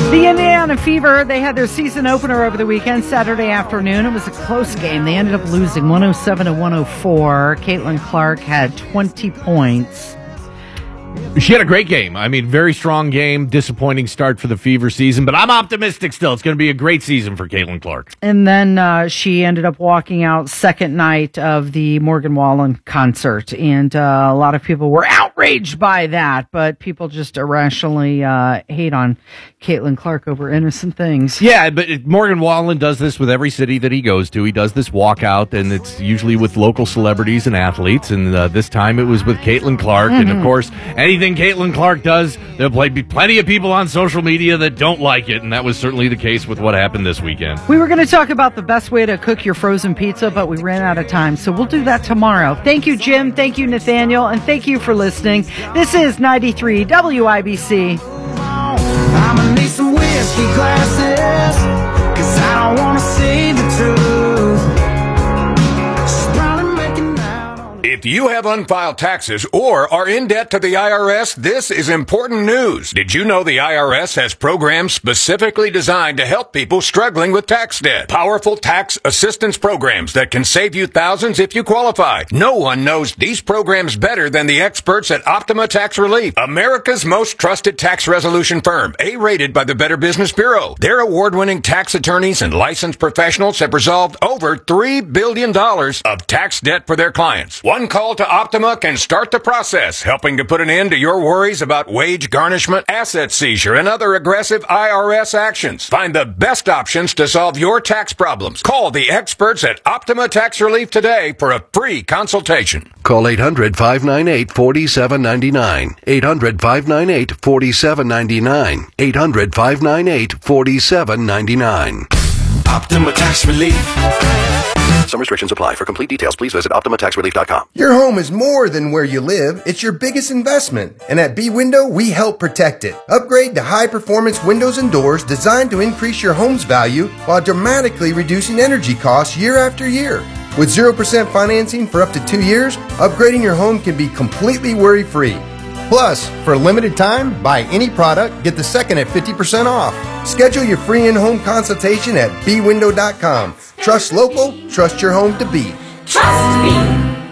The Indiana Fever, they had their season opener over the weekend, Saturday afternoon. It was a close game. They ended up losing 107-104. Caitlin Clark had 20 points. She had a great game. I mean, very strong game. Disappointing start for the Fever season, but I'm optimistic still. It's going to be a great season for Caitlin Clark. And then she ended up walking out second night of the Morgan Wallen concert. And a lot of people were outraged by that, but people just irrationally hate on Caitlin Clark over innocent things. Yeah, but Morgan Wallen does this with every city that he goes to. He does this walkout, and it's usually with local celebrities and athletes. And this time it was with Caitlin Clark. Mm-hmm. And, of course, anything Caitlin Clark does, there'll be plenty of people on social media that don't like it, and that was certainly the case with what happened this weekend. We were going to talk about the best way to cook your frozen pizza, but we ran out of time, so we'll do that tomorrow. Thank you, Jim. Thank you, Nathaniel, and thank you for listening. This is 93 WIBC. I'm gonna need some whiskey glasses, 'cause I don't wanna see the truth. If you have unfiled taxes or are in debt to the IRS, this is important news. Did you know the IRS has programs specifically designed to help people struggling with tax debt? Powerful tax assistance programs that can save you thousands if you qualify. No one knows these programs better than the experts at Optima Tax Relief, America's most trusted tax resolution firm, A-rated by the Better Business Bureau. Their award-winning tax attorneys and licensed professionals have resolved over $3 billion of tax debt for their clients. One call to Optima can start the process, helping to put an end to your worries about wage garnishment, asset seizure, and other aggressive IRS actions. Find the best options to solve your tax problems. Call the experts at Optima Tax Relief today for a free consultation. Call 800-598-4799. 800-598-4799. 800-598-4799. Optima Tax Relief. Some restrictions apply. For complete details, please visit OptimaTaxRelief.com. Your home is more than where you live. It's your biggest investment. And at B-Window, we help protect it. Upgrade to high-performance windows and doors designed to increase your home's value while dramatically reducing energy costs year after year. With 0% financing for up to 2 years, upgrading your home can be completely worry-free. Plus, for a limited time, buy any product, get the second at 50% off. Schedule your free in-home consultation at bwindow.com. Trust local, trust your home to be. Trust me.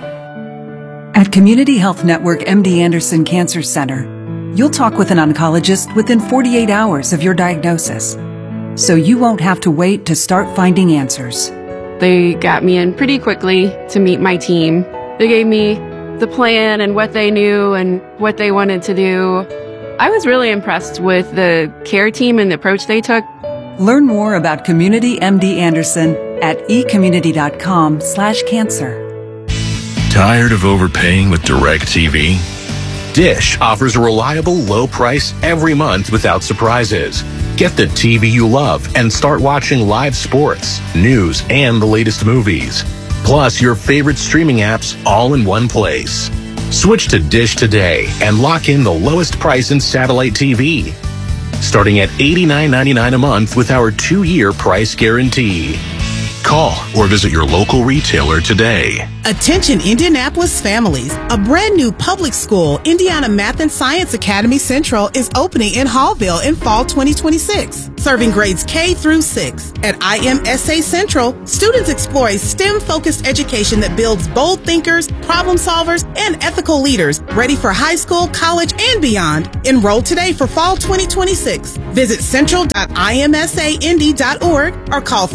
At Community Health Network MD Anderson Cancer Center, you'll talk with an oncologist within 48 hours of your diagnosis, so you won't have to wait to start finding answers. They got me in pretty quickly to meet my team. They gave me the plan and what they knew and what they wanted to do. I was really impressed with the care team and the approach they took. Learn more about Community MD Anderson at ecommunity.com/cancer. Tired of overpaying with DirecTV? Dish offers a reliable low price every month without surprises. Get the TV you love and start watching live sports, news, and the latest movies. Plus your favorite streaming apps all in one place. Switch to Dish today and lock in the lowest price in satellite TV, starting at $89.99 a month with our 2-year price guarantee. Call or visit your local retailer today. Attention Indianapolis families. A brand new public school, Indiana Math and Science Academy Central, is opening in Hallville in fall 2026, serving grades K through 6. At IMSA Central, students explore a STEM-focused education that builds bold thinkers, problem solvers, and ethical leaders ready for high school, college, and beyond. Enroll today for fall 2026. Visit central.imsaindy.org or call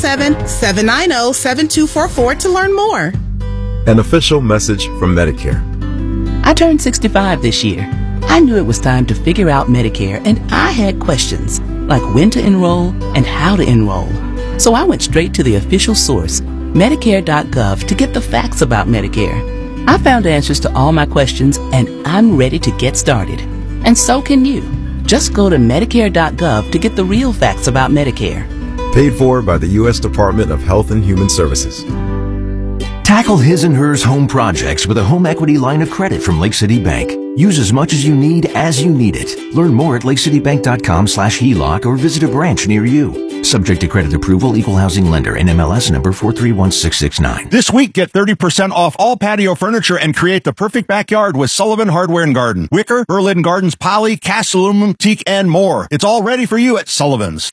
317-790-7244 to learn more. An official message from Medicare. I turned 65 this year. I knew it was time to figure out Medicare, and I had questions like when to enroll and how to enroll. So I went straight to the official source, Medicare.gov, to get the facts about Medicare. I found answers to all my questions, and I'm ready to get started. And so can you. Just go to Medicare.gov to get the real facts about Medicare. Paid for by the U.S. Department of Health and Human Services. Tackle his and hers home projects with a home equity line of credit from Lake City Bank. Use as much as you need it. Learn more at lakecitybank.com/HELOC or visit a branch near you. Subject to credit approval, equal housing lender, NMLS number 431669. This week, get 30% off all patio furniture and create the perfect backyard with Sullivan Hardware and Garden. Wicker, Berlin Gardens, poly, cast aluminum, teak, and more. It's all ready for you at Sullivan's.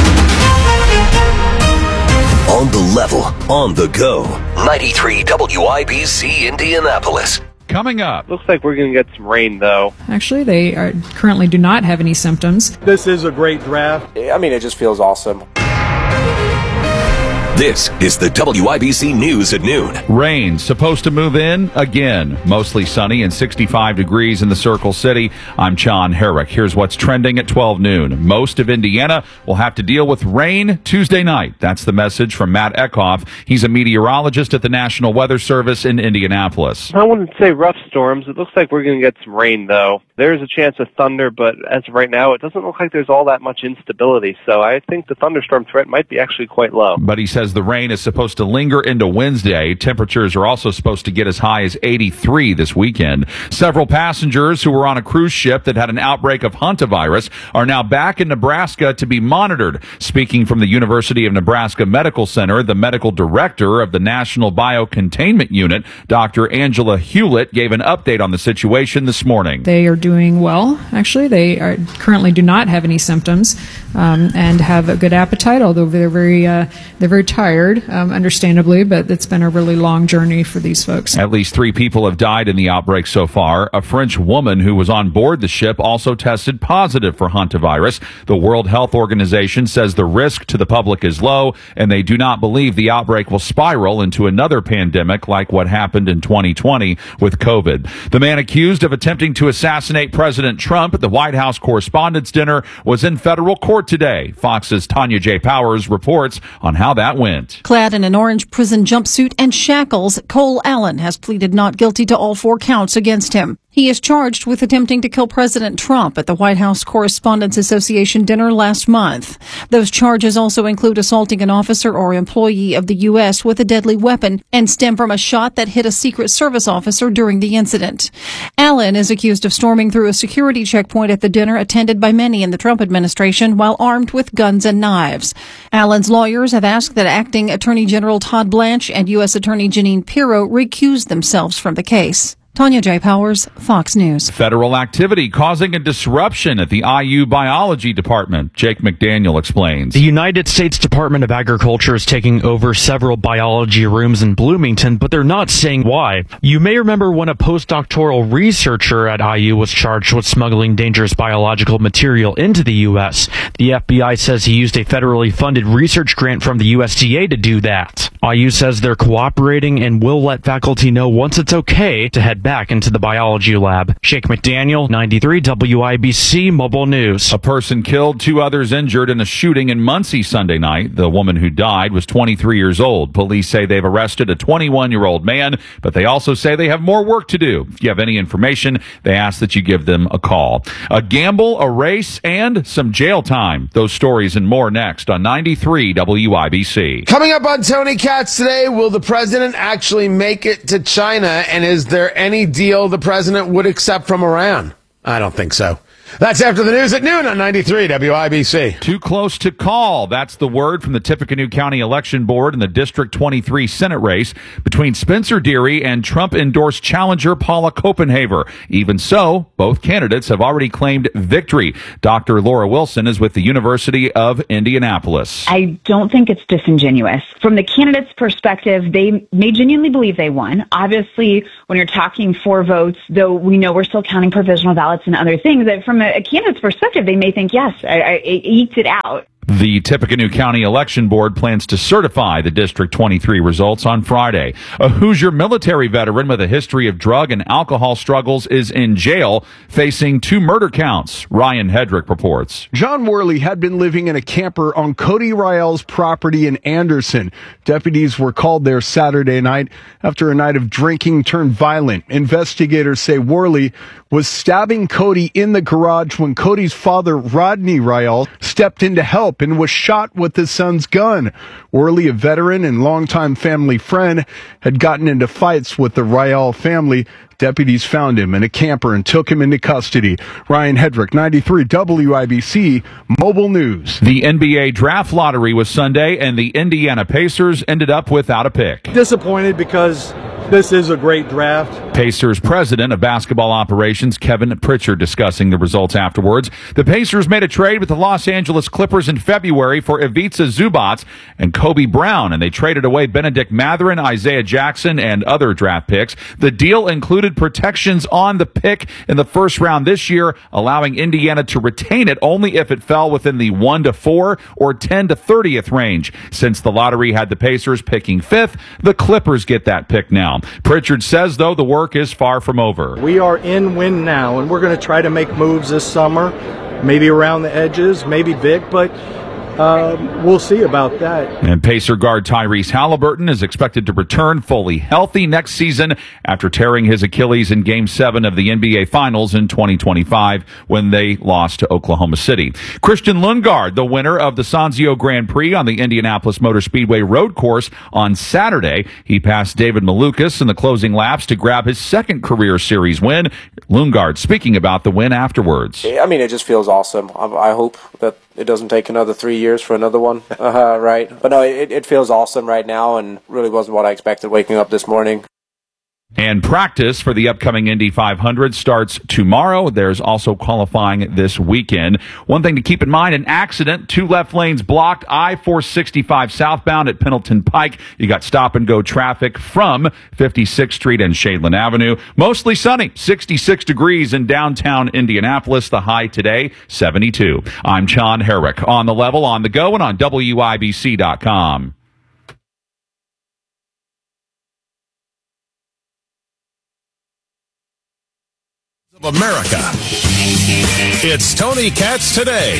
On the level, on the go. 93 WIBC Indianapolis. Coming up. Looks like we're going to get some rain, though. Actually, they currently do not have any symptoms. This is a great draft. I mean, it just feels awesome. This is the WIBC News at noon. Rain supposed to move in again. Mostly sunny and 65 degrees in the Circle City. I'm John Herrick. Here's what's trending at 12 noon. Most of Indiana will have to deal with rain Tuesday night. That's the message from Matt Eckhoff. He's a meteorologist at the National Weather Service in Indianapolis. I wouldn't say rough storms. It looks like we're going to get some rain, though. There's a chance of thunder, but as of right now, it doesn't look like there's all that much instability. So I think the thunderstorm threat might be actually quite low. But he says the rain is supposed to linger into Wednesday. Temperatures are also supposed to get as high as 83 this weekend. Several passengers who were on a cruise ship that had an outbreak of hantavirus are now back in Nebraska to be monitored. Speaking from the University of Nebraska Medical Center, the medical director of the National Biocontainment Unit, Dr. Angela Hewlett, gave an update on the situation this morning. They are doing well, actually. They currently do not have any symptoms and have a good appetite, although they're very tired, understandably, but it's been a really long journey for these folks. At least 3 people have died in the outbreak so far. A French woman who was on board the ship also tested positive for hantavirus. The World Health Organization says the risk to the public is low, and they do not believe the outbreak will spiral into another pandemic like what happened in 2020 with COVID. The man accused of attempting to assassinate President Trump at the White House Correspondents' Dinner was in federal court today. Fox's Tanya J. Powers reports on how that went. Clad in an orange prison jumpsuit and shackles, Cole Allen has pleaded not guilty to all 4 counts against him. He is charged with attempting to kill President Trump at the White House Correspondents' Association dinner last month. Those charges also include assaulting an officer or employee of the U.S. with a deadly weapon and stem from a shot that hit a Secret Service officer during the incident. Allen is accused of storming through a security checkpoint at the dinner attended by many in the Trump administration while armed with guns and knives. Allen's lawyers have asked that Acting Attorney General Todd Blanche and U.S. Attorney Jeanine Pirro recuse themselves from the case. Tanya J. Powers, Fox News. Federal activity causing a disruption at the IU Biology Department. Jake McDaniel explains. The United States Department of Agriculture is taking over several biology rooms in Bloomington, but they're not saying why. You may remember when a postdoctoral researcher at IU was charged with smuggling dangerous biological material into the U.S. The FBI says he used a federally funded research grant from the USDA to do that. IU says they're cooperating and will let faculty know once it's okay to head back into the biology lab. Jake McDaniel, 93 WIBC Mobile News. A person killed, 2 others injured in a shooting in Muncie Sunday night. The woman who died was 23 years old. Police say they've arrested a 21-year-old man, but they also say they have more work to do. If you have any information, they ask that you give them a call. A gamble, a race, and some jail time. Those stories and more next on 93 WIBC. Coming up on Tony Katz today, will the president actually make it to China, and is there any deal the president would accept from Iran? I don't think so. That's after the news at noon on 93 WIBC. Too close to call. That's the word from the Tippecanoe County Election Board in the District 23 Senate race between Spencer Deary and Trump-endorsed challenger Paula Copenhaver. Even so, both candidates have already claimed victory. Dr. Laura Wilson is with the University of Indianapolis. I don't think it's disingenuous. From the candidates' perspective, they may genuinely believe they won. Obviously, when you're talking 4 votes, though we know we're still counting provisional ballots and other things, that from a candidate's perspective, they may think, yes, I eked it out. The Tippecanoe County Election Board plans to certify the District 23 results on Friday. A Hoosier military veteran with a history of drug and alcohol struggles is in jail, facing 2 murder counts. Ryan Hedrick reports. John Worley had been living in a camper on Cody Rael's property in Anderson. Deputies were called there Saturday night after a night of drinking turned violent. Investigators say Worley was stabbing Cody in the garage when Cody's father, Rodney Rael, stepped in to help and was shot with his son's gun. Worley, a veteran and longtime family friend, had gotten into fights with the Rael family. Deputies found him in a camper and took him into custody. Ryan Hedrick, 93 WIBC, Mobile News. The NBA draft lottery was Sunday, and the Indiana Pacers ended up without a pick. Disappointed because this is a great draft. Pacers president of basketball operations, Kevin Pritchard, discussing the results afterwards. The Pacers made a trade with the Los Angeles Clippers in February for Ivica Zubac and Kobe Brown, and they traded away Benedict Mathurin, Isaiah Jackson, and other draft picks. The deal included protections on the pick in the first round this year, allowing Indiana to retain it only if it fell within the 1 to 4 or 10 to 30th range. Since the lottery had the Pacers picking 5th, the Clippers get that pick now. Pritchard says, though, the work is far from over. We are in win now, and we're going to try to make moves this summer, maybe around the edges, maybe big, but we'll see about that. And Pacer guard Tyrese Halliburton is expected to return fully healthy next season after tearing his Achilles in Game 7 of the NBA Finals in 2025 when they lost to Oklahoma City. Christian Lundgaard, the winner of the Sanzio Grand Prix on the Indianapolis Motor Speedway road course on Saturday. He passed David Malukas in the closing laps to grab his second career series win. Lundgaard speaking about the win afterwards. I mean, it just feels awesome. I hope that it doesn't take another 3 years for another one, right? But no, it feels awesome right now, and really wasn't what I expected waking up this morning. And practice for the upcoming Indy 500 starts tomorrow. There's also qualifying this weekend. One thing to keep in mind, an accident, 2 left lanes blocked, I-465 southbound at Pendleton Pike. You got stop-and-go traffic from 56th Street and Shadeland Avenue. Mostly sunny, 66 degrees in downtown Indianapolis. The high today, 72. I'm John Herrick. On the level, on the go, and on WIBC.com. Of America. It's Tony Katz Today.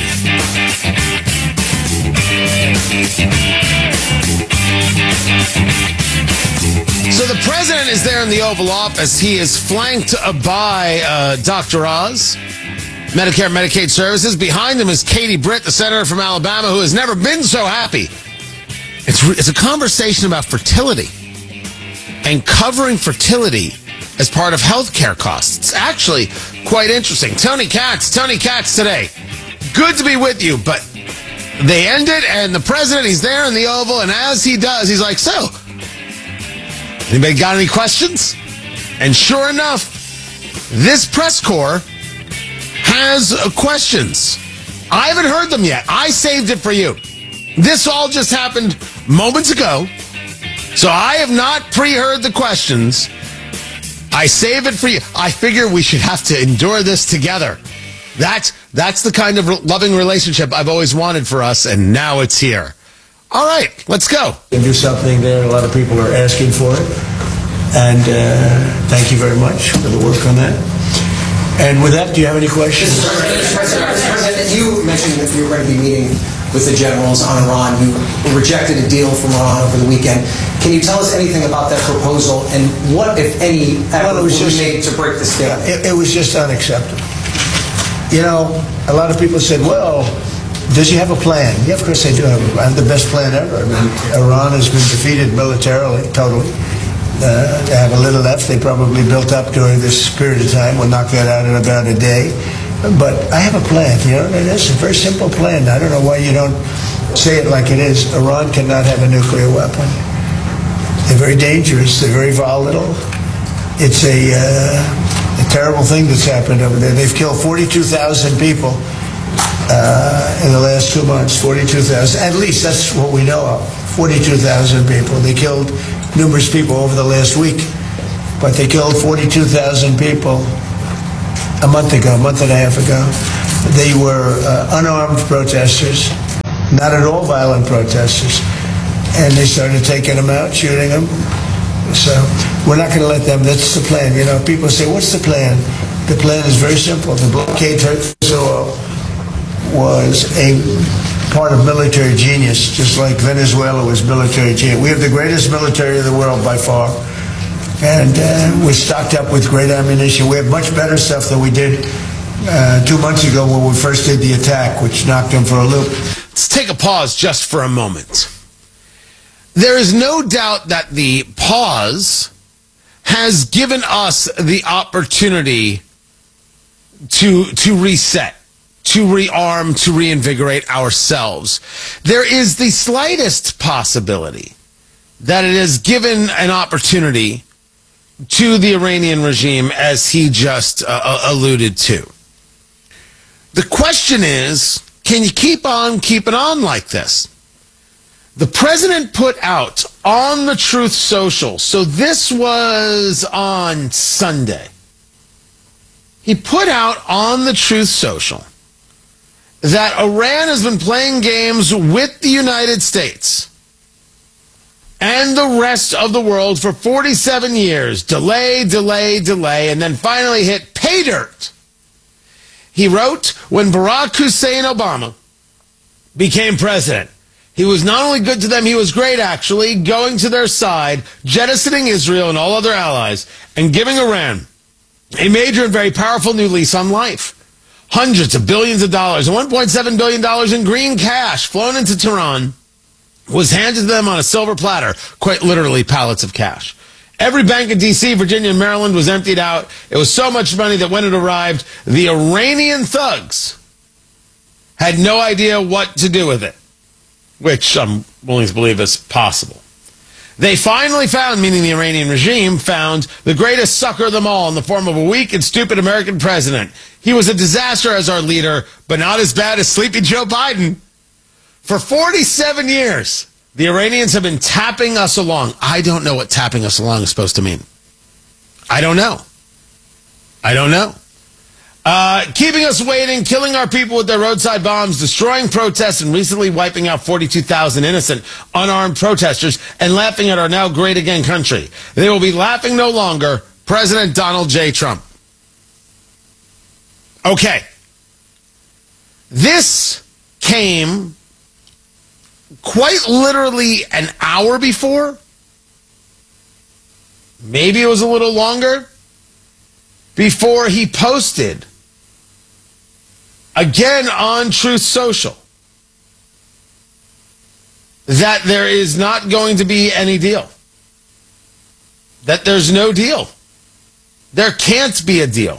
So the president is there in the Oval Office. He is flanked by Dr. Oz, Medicare and Medicaid Services. Behind him is Katie Britt, the senator from Alabama, who has never been so happy. It's a conversation about fertility and covering fertility as part of healthcare costs. It's actually quite interesting. Tony Katz Today. Good to be with you, but they end it, and the president, he's there in the Oval, and as he does, he's like, so, anybody got any questions? And sure enough, this press corps has questions. I haven't heard them yet. I saved it for you. This all just happened moments ago, so I have not pre-heard the questions. I save it for you. I figure we should have to endure this together. That's the kind of loving relationship I've always wanted for us, and now it's here. All right, let's go. And do something there. A lot of people are asking for it. And thank you very much for the work on that. And with that, do you have any questions? President, you mentioned that you were going to be meeting with the generals on Iran. You rejected a deal from Iran over the weekend. Can you tell us anything about that proposal, and what, if any, effort was made to break this deal? It was just unacceptable. You know, a lot of people said, well, does he have a plan? Yeah, of course I do. I have the best plan ever. I mean, Iran has been defeated militarily, totally. They have a little left. They probably built up during this period of time. We'll knock that out in about a day. But I have a plan, you know, and it's a very simple plan. I don't know why you don't say it like it is. Iran cannot have a nuclear weapon. They're very dangerous. They're very volatile. It's a terrible thing that's happened over there. They've killed 42,000 people in the last 2 months. 42,000. At least that's what we know of. 42,000 people. They killed numerous people over the last week. But they killed 42,000 people a month and a half ago. They were unarmed protesters, not at all violent protesters. And they started taking them out, shooting them. So we're not going to let them. That's the plan. You know, people say, what's the plan? The plan is very simple. The blockade, first of all, was a part of military genius, just like Venezuela was military genius. We have the greatest military in the world by far. And we're stocked up with great ammunition. We have much better stuff than we did 2 months ago when we first did the attack, which knocked them for a loop. Let's take a pause just for a moment. There is no doubt that the pause has given us the opportunity to reset, to rearm, to reinvigorate ourselves. There is the slightest possibility that it has given an opportunity to the Iranian regime, as he just alluded to. The question is, can you keep on keeping on like this? The president put out on the Truth Social, so this was on Sunday. He put out on the Truth Social that Iran has been playing games with the United States and the rest of the world for 47 years. Delay, and then finally hit pay dirt. He wrote, when Barack Hussein Obama became president, he was not only good to them, he was great, actually, going to their side, jettisoning Israel and all other allies, and giving Iran a major and very powerful new lease on life. Hundreds of billions of dollars and $1.7 billion in green cash flown into Tehran was handed to them on a silver platter, quite literally pallets of cash. Every bank in D.C., Virginia, and Maryland was emptied out. It was so much money that when it arrived, the Iranian thugs had no idea what to do with it, which I'm willing to believe is possible. They finally found, meaning the Iranian regime, found the greatest sucker of them all in the form of a weak and stupid American president. He was a disaster as our leader, but not as bad as Sleepy Joe Biden. For 47 years, the Iranians have been tapping us along. I don't know what tapping us along is supposed to mean. I don't know. Keeping us waiting, killing our people with their roadside bombs, destroying protests, and recently wiping out 42,000 innocent, unarmed protesters, and laughing at our now great again country. They will be laughing no longer. President Donald J. Trump. Okay. This came quite literally an hour before. Maybe it was a little longer. Before he posted again on Truth Social that there is not going to be any deal. That there's no deal. There can't be a deal.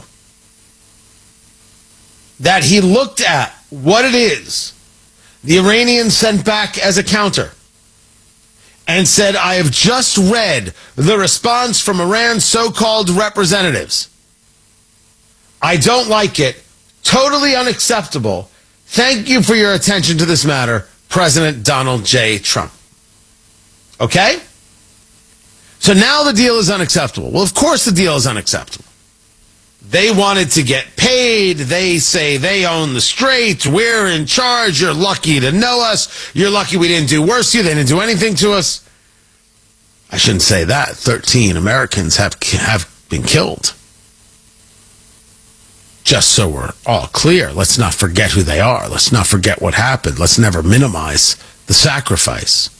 That he looked at what it is the Iranians sent back as a counter and said, I have just read the response from Iran's so-called representatives. I don't like it. Totally unacceptable. Thank you for your attention to this matter, President Donald J. Trump. Okay? So now the deal is unacceptable. Well, of course the deal is unacceptable. They wanted to get paid. They say they own the strait. We're in charge. You're lucky to know us. You're lucky we didn't do worse to you. They didn't do anything to us. I shouldn't say that. 13 Americans have been killed. Just so we're all clear, let's not forget who they are. Let's not forget what happened. Let's never minimize the sacrifice.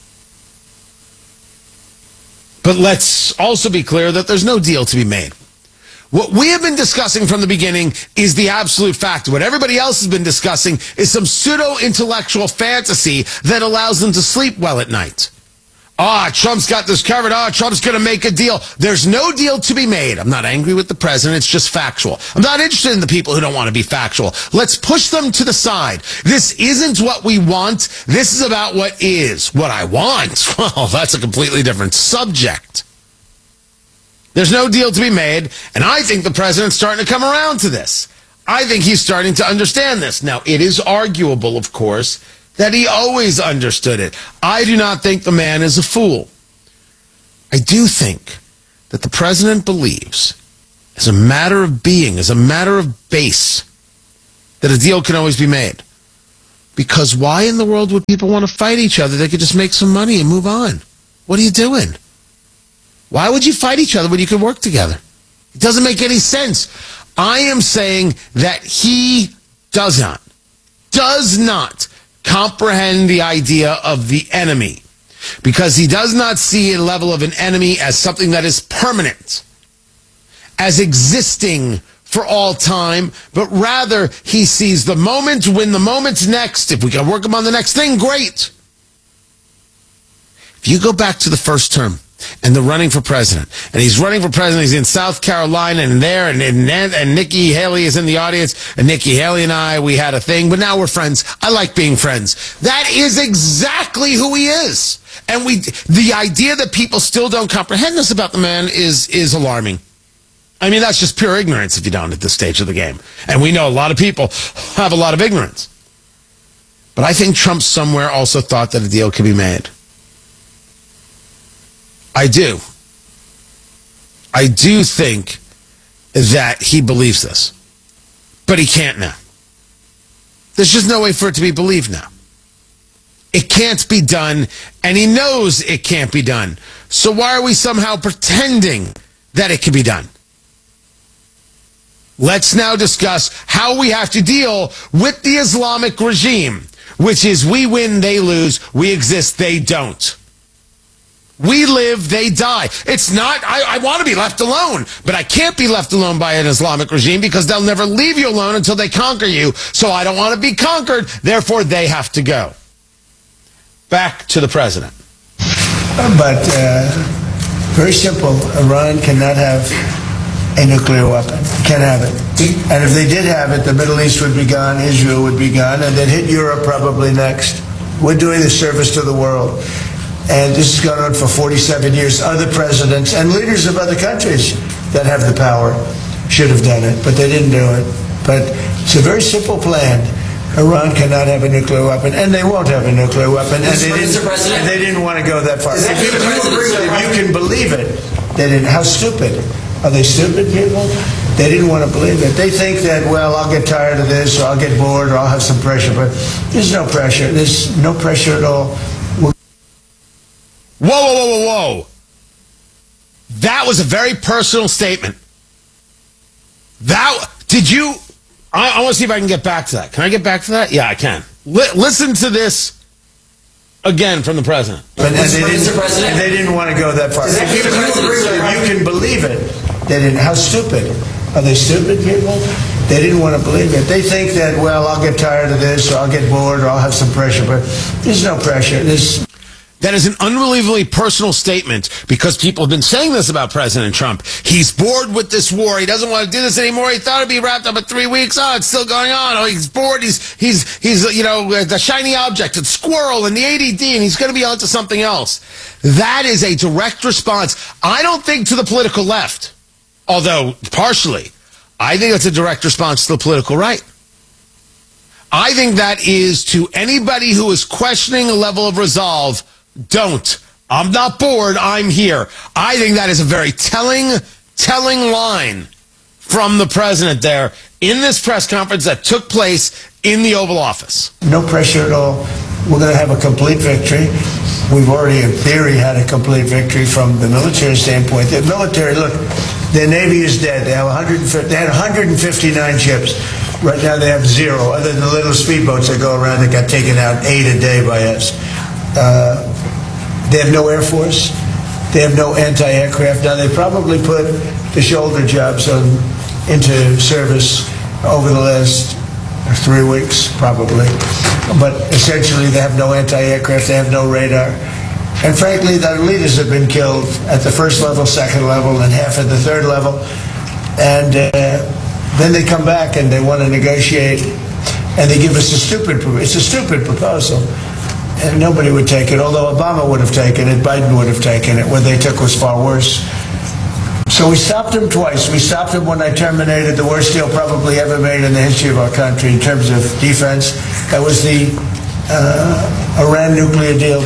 But let's also be clear that there's no deal to be made. What we have been discussing from the beginning is the absolute fact. What everybody else has been discussing is some pseudo-intellectual fantasy that allows them to sleep well at night. Trump's got this covered. Trump's going to make a deal. There's no deal to be made. I'm not angry with the president. It's just factual. I'm not interested in the people who don't want to be factual. Let's push them to the side. This isn't what we want. This is about what is. What I want, well, that's a completely different subject. There's no deal to be made, and I think the president's starting to come around to this. I think he's starting to understand this. Now, it is arguable, of course, that he always understood it. I do not think the man is a fool. I do think that the president believes, as a matter of being, as a matter of base, that a deal can always be made. Because why in the world would people want to fight each other? They could just make some money and move on. What are you doing? Why would you fight each other when you could work together? It doesn't make any sense. I am saying that he does not comprehend the idea of the enemy, because he does not see a level of an enemy as something that is permanent, as existing for all time, but rather he sees the moment when the moment's next. If we can work him on the next thing, great. If you go back to the first term and the running for president. And he's running for president. He's in South Carolina and there, and Nikki Haley is in the audience. And Nikki Haley and I, we had a thing, but now we're friends. I like being friends. That is exactly who he is. And the idea that people still don't comprehend this about the man is alarming. I mean, that's just pure ignorance if you don't at this stage of the game. And we know a lot of people have a lot of ignorance. But I think Trump somewhere also thought that a deal could be made. I do. I do think that he believes this. But he can't now. There's just no way for it to be believed now. It can't be done, and he knows it can't be done. So why are we somehow pretending that it can be done? Let's now discuss how we have to deal with the Islamic regime, which is we win, they lose, we exist, they don't. We live, they die. It's not, I want to be left alone, but I can't be left alone by an Islamic regime because they'll never leave you alone until they conquer you. So I don't want to be conquered, therefore they have to go. Back to the president. But very simple, Iran cannot have a nuclear weapon. Can't have it. And if they did have it, the Middle East would be gone, Israel would be gone, and they'd hit Europe probably next. We're doing a service to the world. And this has gone on for 47 years. Other presidents and leaders of other countries that have the power should have done it, but they didn't do it. But it's a very simple plan. Iran cannot have a nuclear weapon, and they won't have a nuclear weapon. And they didn't want to go that far. If you can believe it, they didn't. How stupid. Are they stupid people? They didn't want to believe it. They think that, well, I'll get tired of this, or I'll get bored, or I'll have some pressure. But there's no pressure. There's no pressure at all. Whoa. That was a very personal statement. I want to see if I can get back to that. Can I get back to that? Yeah, I can. Listen to this again from the president. But they didn't want to go that far. If you can believe it, they didn't. How stupid. Are they stupid people? They didn't want to believe it. They think that, well, I'll get tired of this, or I'll get bored, or I'll have some pressure. But there's no pressure. That is an unbelievably personal statement because people have been saying this about President Trump. He's bored with this war. He doesn't want to do this anymore. He thought it'd be wrapped up in 3 weeks. Oh, it's still going on. Oh, he's bored. He's the shiny object, the squirrel and the ADD, and he's going to be on to something else. That is a direct response. I don't think to the political left, although partially. I think it's a direct response to the political right. I think that is to anybody who is questioning a level of resolve. Don't. I'm not bored. I'm here. I think that is a very telling line from the president there in this press conference that took place in the Oval Office. No pressure at all. We're going to have a complete victory. We've already, in theory, had a complete victory from the military standpoint. The military, look, their Navy is dead. They had 159 ships. Right now they have 0, other than the little speedboats that go around that got taken out 8 a day by us. They have no Air Force. They have no anti-aircraft. Now, they probably put the shoulder jobs into service over the last 3 weeks, probably. But essentially, they have no anti-aircraft. They have no radar. And frankly, their leaders have been killed at the first level, second level, and half at the third level. And then they come back and they want to negotiate, and they give us a stupid proposal. And nobody would take it, although Obama would have taken it, Biden would have taken it. What they took was far worse. So we stopped him twice. We stopped him when I terminated the worst deal probably ever made in the history of our country in terms of defense. That was the Iran nuclear deal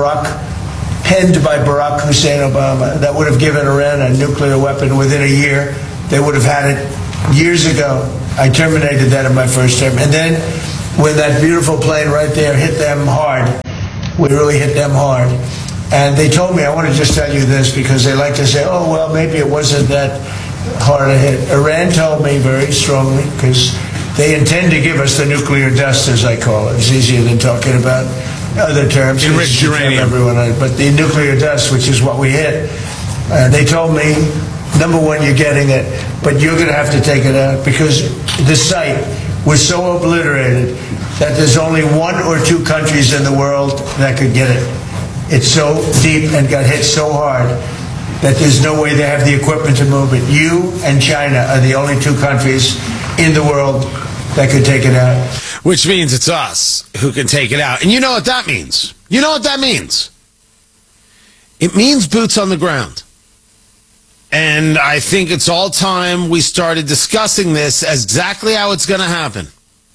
penned by Barack Hussein Obama. That would have given Iran a nuclear weapon within a year. They would have had it years ago. I terminated that in my first term. And then when that beautiful plane right there hit them hard, we really hit them hard. And they told me, I want to just tell you this, because they like to say, oh, well, maybe it wasn't that hard a hit. Iran told me very strongly, because they intend to give us the nuclear dust, as I call it. It's easier than talking about other terms. Enriched uranium. But the nuclear dust, which is what we hit, they told me, number one, you're getting it, but you're going to have to take it out, because the site was so obliterated that there's only 1 or 2 countries in the world that could get it. It's so deep and got hit so hard that there's no way they have the equipment to move it. You and China are the only two countries in the world that could take it out. Which means it's us who can take it out. And you know what that means. You know what that means. It means boots on the ground. And I think it's all time we started discussing this as exactly how it's going to happen.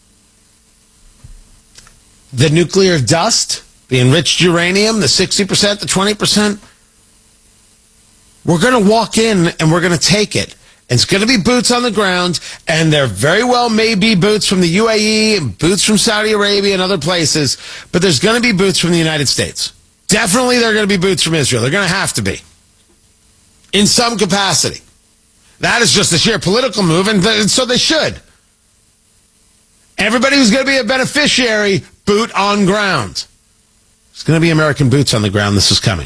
The nuclear dust, the enriched uranium, the 60%, the 20%, we're going to walk in and we're going to take it. And it's going to be boots on the ground, and there very well may be boots from the UAE and boots from Saudi Arabia and other places, but there's going to be boots from the United States. Definitely there are going to be boots from Israel. They're going to have to be. In some capacity. That is just a sheer political move, and so they should. Everybody who's going to be a beneficiary, boot on ground. It's going to be American boots on the ground. This is coming.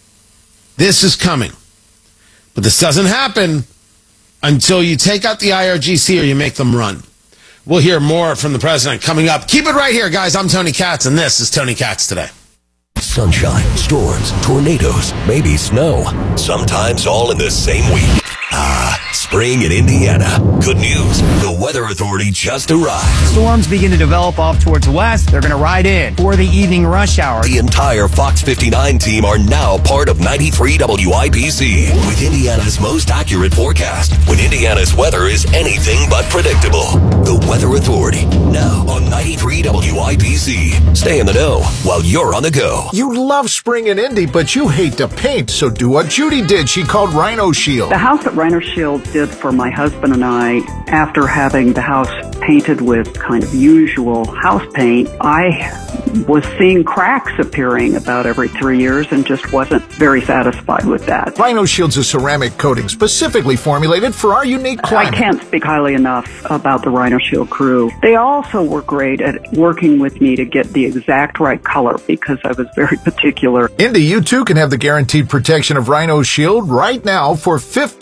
This is coming. But this doesn't happen until you take out the IRGC or you make them run. We'll hear more from the president coming up. Keep it right here, guys. I'm Tony Katz, and this is Tony Katz Today. Sunshine, storms, tornadoes, maybe snow. Sometimes all in the same week. Spring in Indiana. Good news. The Weather Authority just arrived. Storms begin to develop off towards the west. They're going to ride in for the evening rush hour. The entire Fox 59 team are now part of 93 WIBC with Indiana's most accurate forecast when Indiana's weather is anything but predictable. The Weather Authority, now on 93 WIBC. Stay in the know while you're on the go. You love spring in Indy, but you hate to paint, so do what Judy did. She called Rhino Shield. The house that Rhino Shield did for my husband and I, after having the house painted with kind of usual house paint, I was seeing cracks appearing about every 3 years and just wasn't very satisfied with that. Rhino Shield's a ceramic coating specifically formulated for our unique climate. I can't speak highly enough about the Rhino Shield crew. They also were great at working with me to get the exact right color because I was very particular. Indy, you too can have the guaranteed protection of Rhino Shield right now for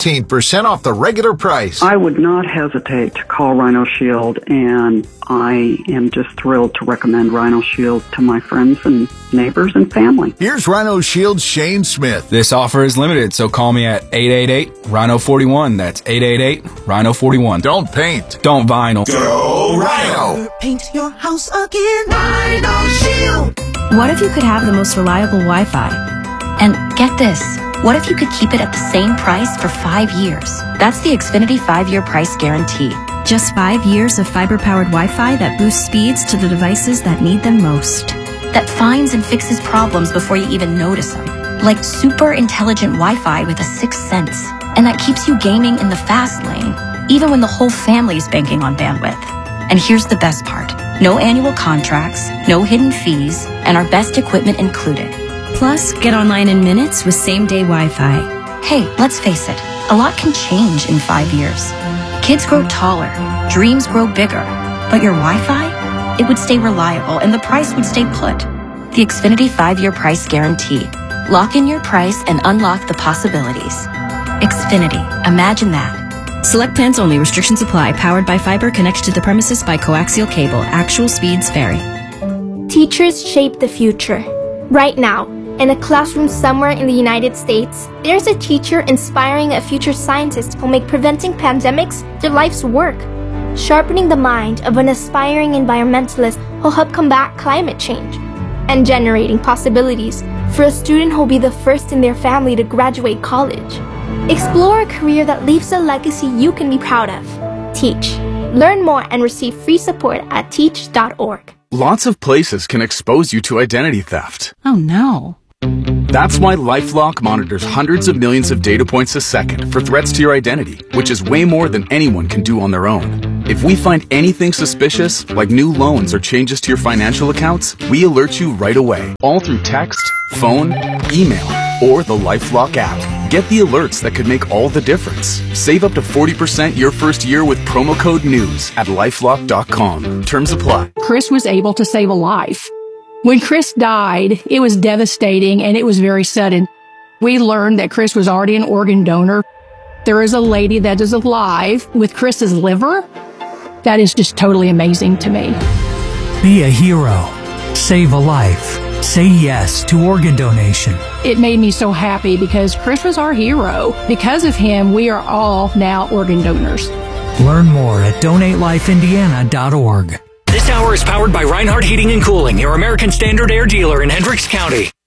15% off the regular price. I would not hesitate to call Rhino Shield, and I am just thrilled to recommend Rhino Shield to my friends and neighbors and family. Here's Rhino Shield's Shane Smith. This offer is limited, so call me at 888-RHINO-41. That's 888-RHINO-41. Don't paint. Don't vinyl. Go Rhino! Paint your house again. Rhino Shield. What if you could have the most reliable Wi-Fi? And get this. What if you could keep it at the same price for 5 years? That's the Xfinity 5-year price guarantee. Just 5 years of fiber-powered Wi-Fi that boosts speeds to the devices that need them most. That finds and fixes problems before you even notice them. Like super intelligent Wi-Fi with a sixth sense. And that keeps you gaming in the fast lane, even when the whole family's banking on bandwidth. And here's the best part. No annual contracts, no hidden fees, and our best equipment included. Plus, get online in minutes with same-day Wi-Fi. Hey, let's face it, a lot can change in 5 years. Kids grow taller, dreams grow bigger, but your Wi-Fi? It would stay reliable and the price would stay put. The Xfinity 5-year price guarantee. Lock in your price and unlock the possibilities. Xfinity, imagine that. Select plans only. Restrictions apply. Powered by fiber. Connected to the premises by coaxial cable. Actual speeds vary. Teachers shape the future. Right now, in a classroom somewhere in the United States, there's a teacher inspiring a future scientist who'll make preventing pandemics their life's work. Sharpening the mind of an aspiring environmentalist who'll help combat climate change. And generating possibilities for a student who'll be the first in their family to graduate college. Explore a career that leaves a legacy you can be proud of. Teach. Learn more and receive free support at teach.org. Lots of places can expose you to identity theft. Oh no. That's why LifeLock monitors hundreds of millions of data points a second for threats to your identity, which is way more than anyone can do on their own. If we find anything suspicious, like new loans or changes to your financial accounts, we alert you right away, all through text, phone, email, or the LifeLock app. Get the alerts that could make all the difference. Save up to 40% your first year with promo code NEWS at LifeLock.com. Terms apply. Chris was able to save a life. When Chris died, it was devastating and it was very sudden. We learned that Chris was already an organ donor. There is a lady that is alive with Chris's liver. That is just totally amazing to me. Be a hero. Save a life. Say yes to organ donation. It made me so happy because Chris was our hero. Because of him, we are all now organ donors. Learn more at donatelifeindiana.org. This hour is powered by Reinhardt Heating and Cooling, your American Standard Air dealer in Hendricks County.